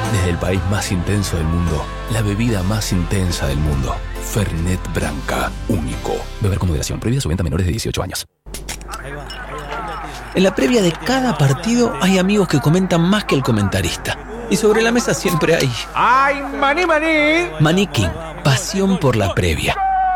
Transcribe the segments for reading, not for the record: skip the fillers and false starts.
Desde el país más intenso del mundo, la bebida más intensa del mundo. Fernet Branca, único. Beber con moderación. Prohibida su venta a menores de 18 años. En la previa de cada partido hay amigos que comentan más que el comentarista. Y sobre la mesa siempre hay... ¡Ay, maní, maní! Maní King, pasión por la previa.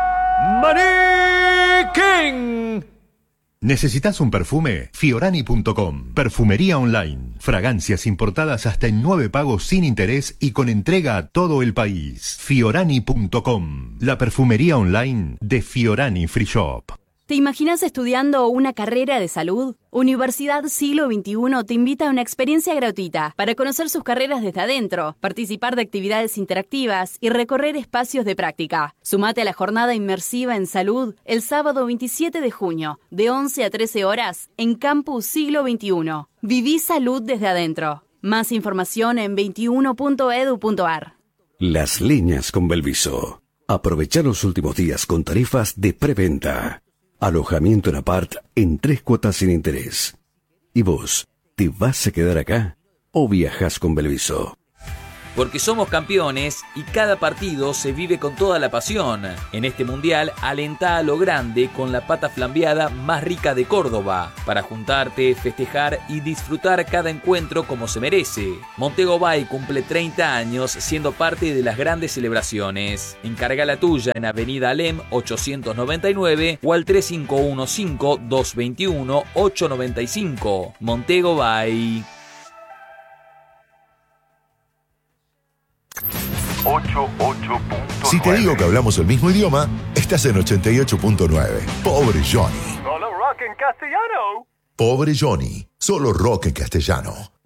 ¡Maní King! ¿Necesitas un perfume? Fiorani.com. Perfumería online. Fragancias importadas hasta en 9 pagos sin interés y con entrega a todo el país. Fiorani.com. La perfumería online de Fiorani Free Shop. ¿Te imaginas estudiando una carrera de salud? Universidad Siglo XXI te invita a una experiencia gratuita para conocer sus carreras desde adentro, participar de actividades interactivas y recorrer espacios de práctica. Sumate a la jornada inmersiva en salud el sábado 27 de junio, de 11 a 13 horas, en Campus Siglo XXI. Viví salud desde adentro. Más información en 21.edu.ar. Las líneas con Belviso. Aprovecha los últimos días con tarifas de preventa. Alojamiento en apart en 3 cuotas sin interés. ¿Y vos, te vas a quedar acá o viajas con Belviso? Porque somos campeones y cada partido se vive con toda la pasión. En este mundial, alentá a lo grande con la pata flambeada más rica de Córdoba, para juntarte, festejar y disfrutar cada encuentro como se merece. Montego Bay cumple 30 años siendo parte de las grandes celebraciones. Encarga la tuya en Avenida Alem 899 o al 3515-221-895. Montego Bay. 88.9. Si te digo que hablamos el mismo idioma, estás en 88.9. Pobre Johnny. Solo rock en castellano. Pobre Johnny. Solo rock en castellano.